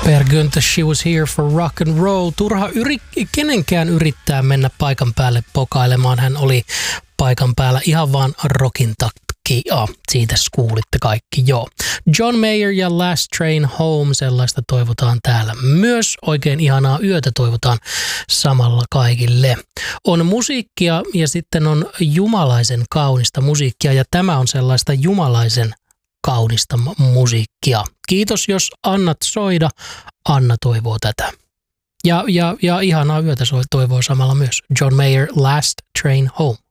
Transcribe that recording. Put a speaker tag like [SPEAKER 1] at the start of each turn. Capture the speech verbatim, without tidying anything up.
[SPEAKER 1] Per Günther, She Was Here for Rock and Roll. Turha yri, kenenkään yrittää mennä paikan päälle pokailemaan. Hän oli paikan päällä ihan vaan rockin takia. Siitä kuulitte kaikki, joo. John Mayer ja Last Train Home, sellaista toivotaan täällä myös. Oikein ihanaa yötä toivotaan samalla kaikille. On musiikkia ja sitten on jumalaisen kaunista musiikkia ja tämä on sellaista jumalaisen kaunista musiikkia. Kiitos, jos annat soida. Anna toivoo tätä. Ja, ja, ja ihanaa yötä toivoo samalla myös. John Mayer, Last Train Home.